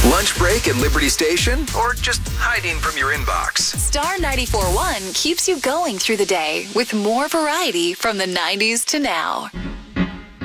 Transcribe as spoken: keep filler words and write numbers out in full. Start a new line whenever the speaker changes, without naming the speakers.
Lunch break at Liberty Station, or just hiding from your inbox?
Star ninety-four point one keeps you going through the day with more variety from the nineties to now.